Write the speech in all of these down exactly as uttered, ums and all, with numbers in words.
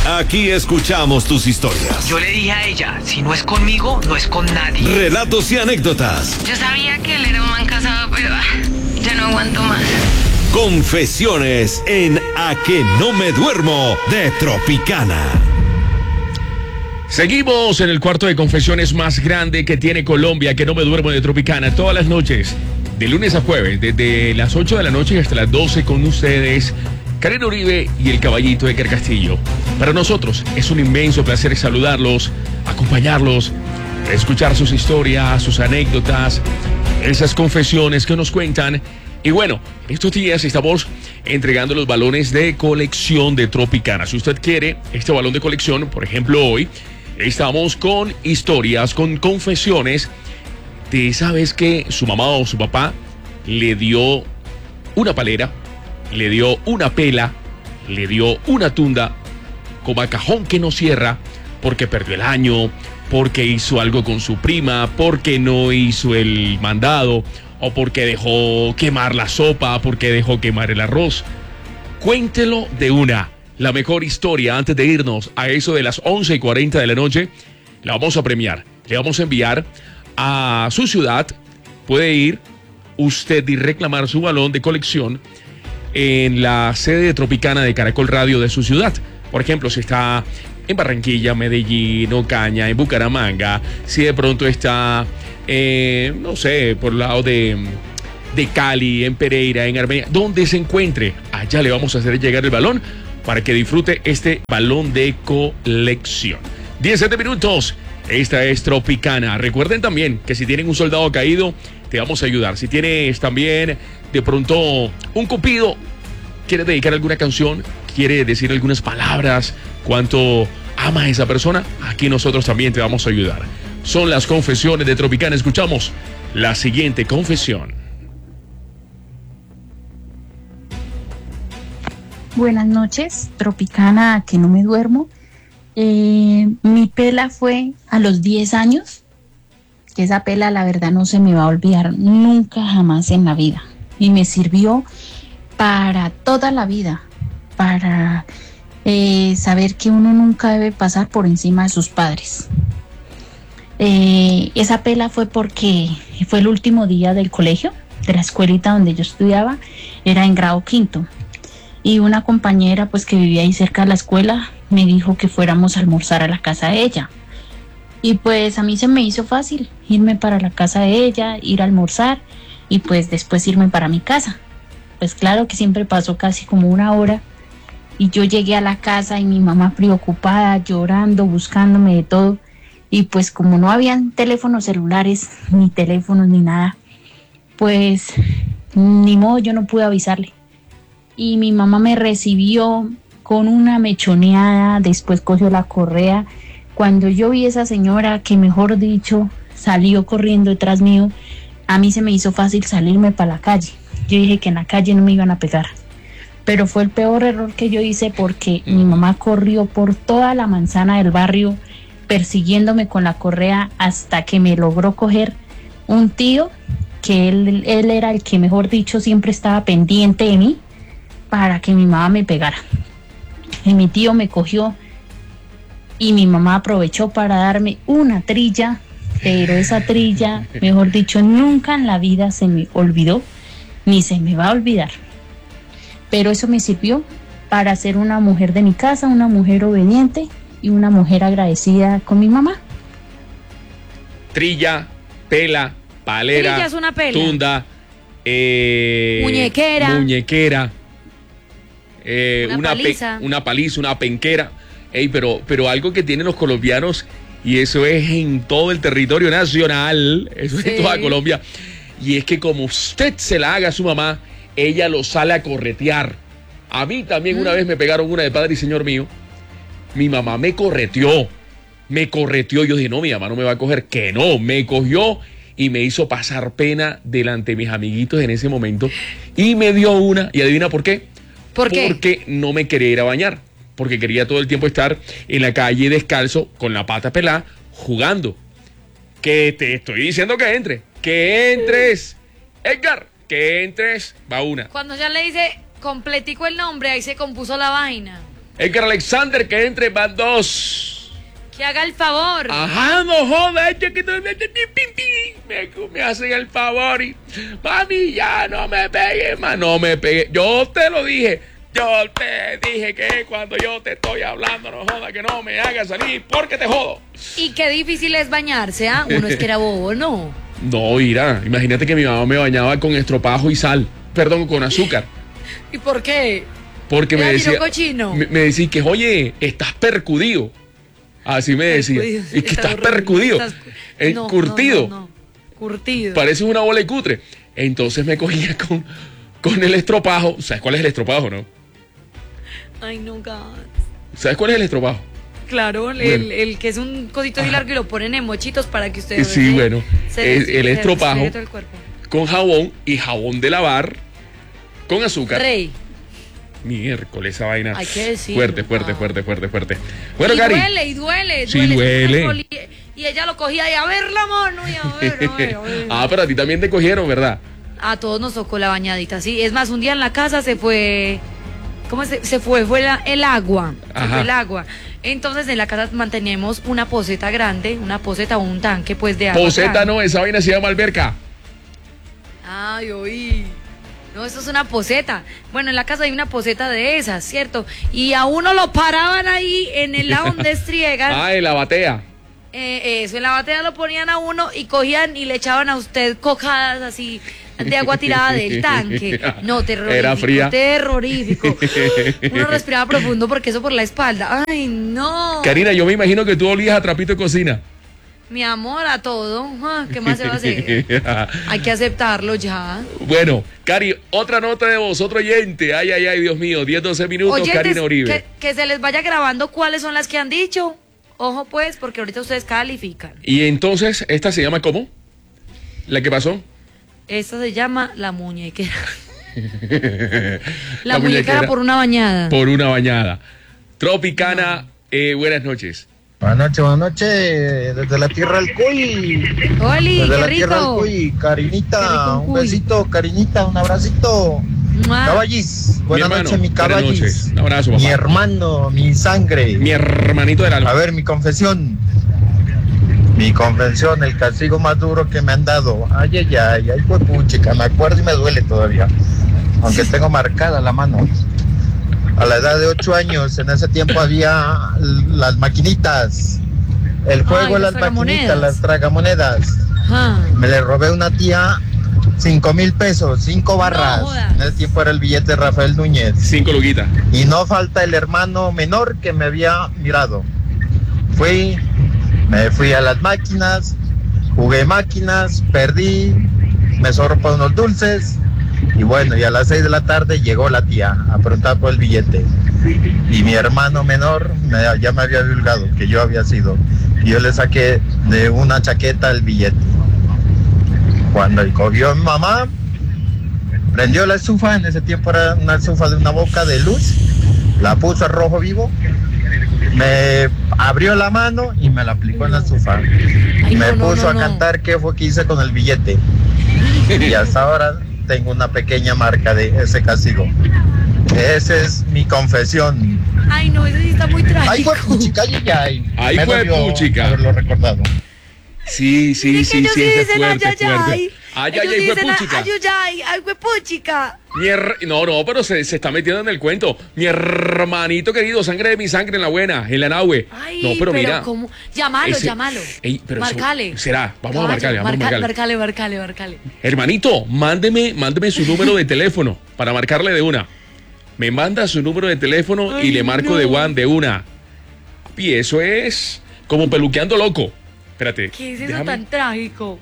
Aquí escuchamos tus historias. Yo le dije a ella, si no es conmigo, no es con nadie. Relatos y anécdotas. Yo sabía que él era un man casado, pero ah, ya no aguanto más. Confesiones en A que no me duermo de Tropicana. Seguimos en el cuarto de confesiones más grande que tiene Colombia, que no me duermo de Tropicana, todas las noches, de lunes a jueves, desde las ocho de la noche hasta las doce con ustedes, Karen Uribe y el Caballito de Castillo. Para nosotros es un inmenso placer saludarlos, acompañarlos, escuchar sus historias, sus anécdotas, esas confesiones que nos cuentan. Y bueno, estos días estamos entregando los balones de colección de Tropicana. Si usted quiere este balón de colección, por ejemplo hoy, estamos con historias, con confesiones de esa vez que su mamá o su papá le dio una palera, le dio una pela, le dio una tunda, como a cajón que no cierra, porque perdió el año, porque hizo algo con su prima, porque no hizo el mandado, o porque dejó quemar la sopa, porque dejó quemar el arroz. Cuéntelo de una. La mejor historia antes de irnos a eso de las once y cuarenta de la noche, la vamos a premiar. Le vamos a enviar a su ciudad. Puede ir usted y reclamar su balón de colección en la sede de Tropicana de Caracol Radio de su ciudad. Por ejemplo, si está en Barranquilla, Medellín, Ocaña, en Bucaramanga, si de pronto está, eh, no sé, por el lado de, de Cali, en Pereira, en Armenia, donde se encuentre, allá le vamos a hacer llegar el balón para que disfrute este balón de colección. diecisiete minutos, esta es Tropicana. Recuerden también que si tienen un soldado caído, te vamos a ayudar. Si tienes también de pronto un cupido, quieres dedicar alguna canción, quiere decir algunas palabras, cuánto ama a esa persona, aquí nosotros también te vamos a ayudar. Son las confesiones de Tropicana. Escuchamos la siguiente confesión. Buenas noches, Tropicana, que no me duermo. Eh, mi pela fue a los diez años, que esa pela la verdad no se me va a olvidar nunca jamás en la vida. Y me sirvió para toda la vida, para eh, saber que uno nunca debe pasar por encima de sus padres. Eh, esa pela fue porque fue el último día del colegio, de la escuelita donde yo estudiaba, era en grado quinto. Y una compañera pues que vivía ahí cerca de la escuela me dijo que fuéramos a almorzar a la casa de ella. Y pues a mí se me hizo fácil irme para la casa de ella, ir a almorzar y pues después irme para mi casa. Pues claro que siempre pasó casi como una hora y yo llegué a la casa y mi mamá preocupada, llorando, buscándome de todo. Y pues como no habían teléfonos celulares, ni teléfonos ni nada, pues ni modo, yo no pude avisarle. Y mi mamá me recibió con una mechoneada, después cogió la correa. Cuando yo vi a esa señora que, mejor dicho, salió corriendo detrás mío, a mí se me hizo fácil salirme para la calle. Yo dije que en la calle no me iban a pegar. Pero fue el peor error que yo hice porque mi mamá corrió por toda la manzana del barrio persiguiéndome con la correa hasta que me logró coger un tío, que él, él era el que, mejor dicho, siempre estaba pendiente de mí para que mi mamá me pegara. Y mi tío me cogió y mi mamá aprovechó para darme una trilla, pero esa trilla, mejor dicho, nunca en la vida se me olvidó, ni se me va a olvidar. Pero eso me sirvió para ser una mujer de mi casa, una mujer obediente y una mujer agradecida con mi mamá. Trilla, pela, palera, Trilla es una pela. tunda, eh, Muñequera. muñequera. Eh, Una una, paliza. Pe, una paliza, una penquera. Ey, pero, pero algo que tienen los colombianos, y eso es en todo el territorio nacional, eso es Sí. en toda Colombia, y es que como usted se la haga a su mamá, ella lo sale a corretear. A mí también mm. una vez me pegaron una de padre y señor mío. Mi mamá me correteó, me correteó. Yo dije, no, mi mamá no me va a coger. Que no, me cogió y me hizo pasar pena delante de mis amiguitos en ese momento. Y me dio una, y adivina por qué. ¿Por qué? Porque no me quería ir a bañar, porque quería todo el tiempo estar en la calle descalzo, con la pata pelada, jugando. Que te estoy diciendo que entre, que entres, Edgar, que entres, va una. Cuando ya le dice completico el nombre, ahí se compuso la vaina. Edgar Alexander, que entre, van dos. Que haga el favor. Ajá, no joda, es que no me, me, me hacen el favor y mami, ya no me pegues más, no me pegues. Yo te lo dije, yo te dije que cuando yo te estoy hablando, no joda, que no me hagas salir porque te jodo. Y qué difícil es bañarse, ¿ah? Uno es que era bobo, ¿no? No, mira, imagínate que mi mamá me bañaba con estropajo y sal, perdón, con azúcar. ¿Y por qué? Porque me Era decía, cochino. me, me decía que, oye, estás percudido. Así me decía. Percudido, Y que está estás horrible, percudido. estás- eh, No, curtido. no, no, no. Curtido. Pareces una bola de cutre. Entonces me cogía con, con el estropajo. ¿Sabes cuál es el estropajo, no? Ay, no, gas. ¿Sabes cuál es el estropajo? Claro, el, Bueno. el que es un cosito así Ajá. largo y lo ponen en mochitos para que ustedes... Sí, bueno, se- el- se- el se estropajo. despegue todo el cuerpo. Con jabón y jabón de lavar con azúcar. Rey. Miércoles, esa vaina. Hay que decirlo. Fuerte, fuerte, Ah. fuerte, fuerte, fuerte. Bueno, y Cari. duele, y duele. Sí, duele. duele. Alcohol Y, y ella lo cogía y a ver la mano y a ver, a ver, a ver. Ah, pero a ti también te cogieron, ¿verdad? A todos nos tocó la bañadita, sí. Es más, un día en la casa se fue... ¿Cómo se, se fue? Fue la- el agua. Se Ajá. fue el agua. Entonces en la casa manteníamos una poseta grande, una poseta o un tanque pues de agua. Poseta grande. no, esa vaina se llama alberca. Ay, oí. No, eso es una poseta. Bueno, en la casa hay una poseta de esas, ¿cierto? Y a uno lo paraban ahí en el lado donde estriegan. Ah, en la batea. Eh, eso, en la batea lo ponían a uno y cogían y le echaban a usted cocadas así de agua tirada del tanque. No, terrorífico. Era fría. Terrorífico. Uno respiraba profundo porque eso por la espalda. Ay, no. Karina, yo me imagino que tú olías a trapito de cocina. Mi amor, a todo. Ah, ¿qué más se va a hacer? Hay que aceptarlo ya. Bueno, Cari, otra nota de voz, otro oyente. Ay, ay, ay, Dios mío, diez, doce minutos, Oyentes, Karina Uribe. que, que se les vaya grabando cuáles son las que han dicho. Ojo pues, porque ahorita ustedes califican. Y entonces, ¿esta se llama cómo? ¿La que pasó? Esta se llama la muñequera. La La, muñequera muñequera. por una bañada. Por una bañada. Tropicana, eh, buenas noches. Buenas noches, buenas noches, desde la tierra del Cuy. Oli, Desde qué la tierra del rico. Cuy, Qué Karinita, rico, un Cuy. besito, Karinita, un abracito. Mua. Caballis, buenas hermano, noches, mi buenas caballis. noches. Un abrazo, Mi papá. hermano, mi sangre. Mi hermanito del alma. A ver, mi confesión. Mi confesión, el castigo más duro que me han dado. Ay, ay, ay, ay, fue puchica, me acuerdo y me duele todavía. Aunque tengo marcada la mano. A la edad de ocho años, en ese tiempo había las maquinitas. El juego Ay, de las las maquinitas, tragamonedas. las tragamonedas. Ajá. Me le robé a una tía cinco mil pesos, cinco barras. jodas. En ese tiempo era el billete de Rafael Núñez. Cinco luquitas. Y no falta el hermano menor que me había mirado. Fui, me fui a las máquinas, jugué máquinas, perdí, me sobró para unos dulces. Y bueno, y a las seis de la tarde llegó la tía a preguntar por el billete. Y mi hermano menor me- ya me había divulgado que yo había sido. Y yo le saqué de una chaqueta el billete. Cuando él cogió a mi mamá, prendió la estufa, en ese tiempo era una estufa de una boca de luz, la puso a rojo vivo, me abrió la mano y me la aplicó en la estufa. Ay, me no, no, puso no, a no. cantar qué fue que hice con el billete. Y hasta ahora tengo una pequeña marca de ese castigo. Esa es mi confesión. Ay, no, eso sí está muy trágico. Ay, fue puchica, ay, ay. Ay, Me fue dolió puchica. haberlo recordado. Sí, sí, Mire que sí, ellos sí, sí ese es dicen fuerte, ay, ay, fuerte. ay. Ay, Ellos ay, ay, fue dicen puchica. ay, ay, ay, ay, fue puchica. Mi her- No, no, pero se, se está metiendo en el cuento. Mi hermanito querido, sangre de mi sangre en la buena, en la nahue. Ay, No, pero, mira. ¿cómo? Llámalo, ese- llámalo. Ey, pero eso- marcale. será, vamos a Caballo, marcarle, vamos a marca- marcarle. Marcale, marcale, marcale. Hermanito, mándeme, mándeme su número de teléfono para marcarle de una. Me manda su número de teléfono y Ay, le marco no. de one de una. Y eso es como peluqueando loco. Espérate. ¿Qué es eso déjame- tan trágico?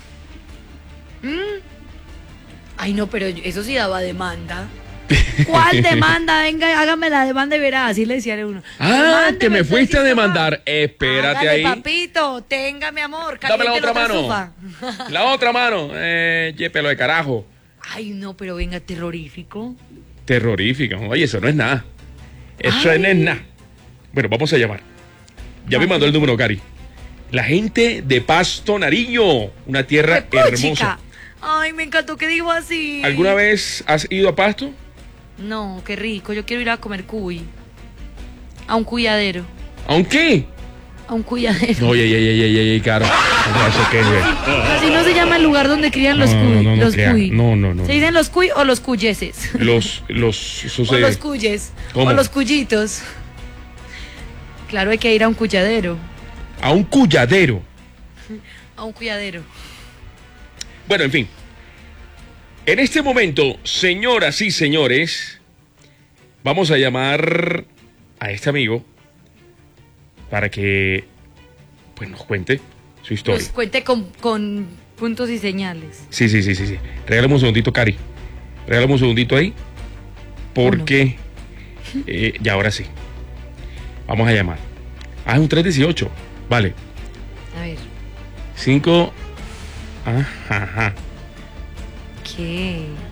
¿Mm? Ay, no, pero eso sí daba demanda. ¿Cuál demanda? Venga, hágame la demanda y verá. Así le decía a uno. Ah, que me Demándeme, fuiste a usted, demandar. Espérate Hágale, ahí. papito, tenga, mi amor. Dame la caliente otra mano. sopa. La otra mano. Eh, ye, pelo de carajo. Ay, no, pero venga, terrorífico. Terrorífica. Oye, eso no es nada. Eso Ay. no es nada. Bueno, vamos a llamar. Ya me mandó el número, Cari. La gente de Pasto, Nariño. Una tierra ¡Qué puchica! hermosa. Ay, me encantó que dijo así. ¿Alguna vez has ido a Pasto? No, qué rico. Yo quiero ir a comer cuy. A un cuyadero. ¿A un qué? A un cuyadero. Oye, oye, oye, oye, oye, Caro. ¿Eso qué es? Así no se llama el lugar donde crían los No, cuy. no, no, los crea- cuy. no, no, no. ¿Se dicen los cuy o los cuyeses? Los, los, eso O se- los cuyes. ¿Cómo? O los cuyitos. Claro, hay que ir a un cuyadero. a un cuyadero. A un cuyadero. Bueno, en fin. En este momento, señoras y señores, vamos a llamar a este amigo para que pues nos cuente su historia. Pues cuente con, con puntos y señales. Sí, sí, sí, sí, sí. Regálame un segundito, Cari. Regálame un segundito ahí. Porque eh, ya ahora sí. Vamos a llamar. Ah, es un tres dieciocho. Vale. A ver. cinco. Ajá, ajá. ¿Qué?